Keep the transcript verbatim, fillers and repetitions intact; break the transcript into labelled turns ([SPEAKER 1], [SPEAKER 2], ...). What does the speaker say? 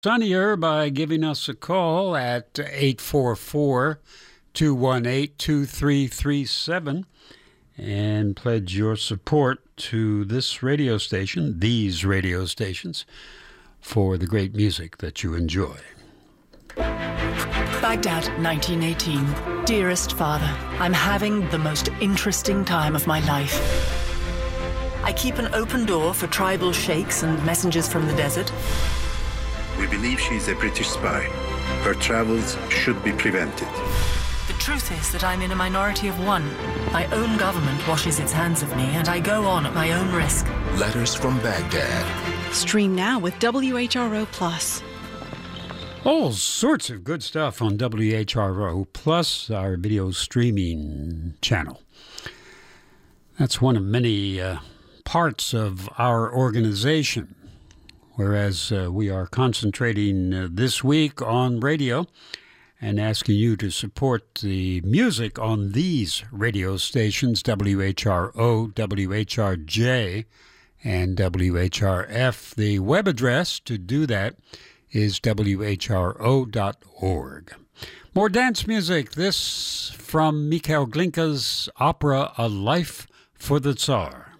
[SPEAKER 1] Sunnier by giving us a call at eight four four, two one eight, two three three seven and pledge your support to this radio station, these radio stations, for the great music that you enjoy.
[SPEAKER 2] Baghdad, nineteen eighteen. Dearest Father, I'm having the most interesting time of my life. I keep an open door for tribal sheikhs and messengers from the desert.
[SPEAKER 3] We believe she's a British spy. Her travels should be prevented.
[SPEAKER 2] The truth is that I'm in a minority of one. My own government washes its hands of me, and I go on at my own risk.
[SPEAKER 4] Letters from Baghdad.
[SPEAKER 5] Stream now with W H R O Plus.
[SPEAKER 1] All sorts of good stuff on W H R O Plus, our video streaming channel. That's one of many uh, parts of our organization. Whereas uh, we are concentrating uh, this week on radio and asking you to support the music on these radio stations, W H R O, W H R J, and W H R F. The web address to do that is W H R O dot org. More dance music. This from Mikhail Glinka's opera, A Life for the Tsar.